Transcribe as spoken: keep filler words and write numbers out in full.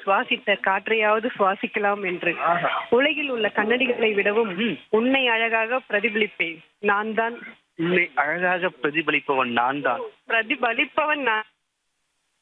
சுவாசித்த காற்றையாவது சுவாசிக்கலாம் என்று. உலகில் உள்ள கண்ணடிகளை விடவும் உன்னை அழகாக பிரதிபலிப்பேன் நான் தான். உன்னை அழகாக பிரதிபலிப்பவன் நான் தான். பிரதிபலிப்பவன் நான்